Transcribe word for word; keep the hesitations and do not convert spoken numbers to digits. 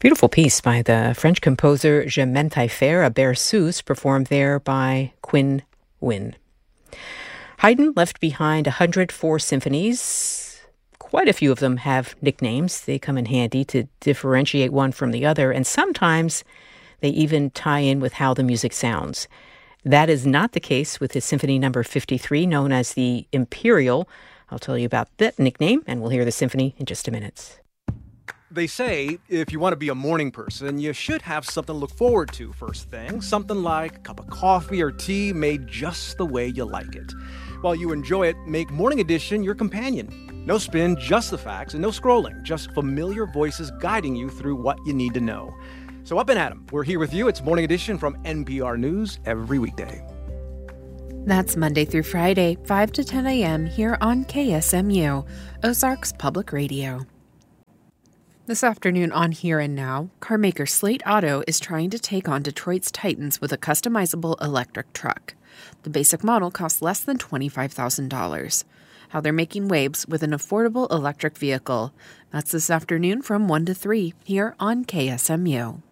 Beautiful piece by the French composer Germaine Taillefer, a Berceuse performed there by Quinn Wynne. Haydn left behind one hundred four symphonies. Quite a few of them have nicknames. They come in handy to differentiate one from the other, and sometimes they even tie in with how the music sounds. That is not the case with his Symphony Number fifty-three, known as the Imperial. I'll tell you about that nickname, and we'll hear the symphony in just a minute. They say if you want to be a morning person, you should have something to look forward to first thing. Something like a cup of coffee or tea made just the way you like it. While you enjoy it, make Morning Edition your companion. No spin, just the facts, and no scrolling. Just familiar voices guiding you through what you need to know. So up and at 'em. We're here with you. It's Morning Edition from N P R News every weekday. That's Monday through Friday, five to ten a.m. here on K S M U, Ozarks Public Radio. This afternoon on Here and Now, carmaker Slate Auto is trying to take on Detroit's Titans with a customizable electric truck. The basic model costs less than twenty-five thousand dollars. How they're making waves with an affordable electric vehicle. That's this afternoon from one to three here on K S M U.